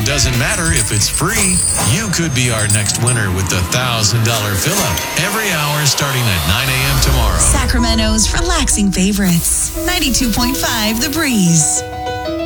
it doesn't matter if it's free. You could be our next winner with the $1,000 fill-up every hour starting at 9 a.m. tomorrow. Sacramento's relaxing favorites. 92.5 The Breeze.